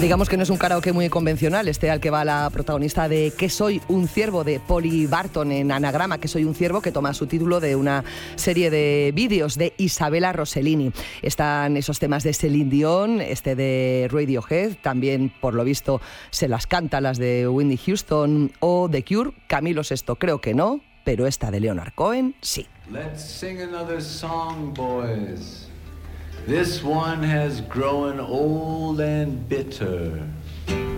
Digamos que no es un karaoke muy convencional este al que va la protagonista de Que soy un ciervo, de Polly Barton, en anagrama Que soy un ciervo, que toma su título de una serie de vídeos de Isabella Rossellini. Están esos temas de Celine Dion, este de Radiohead, también por lo visto se las canta las de Whitney Houston o The Cure. Camilo VI creo que no, pero esta de Leonard Cohen sí. Let's sing another song, boys. This one has grown old and bitter.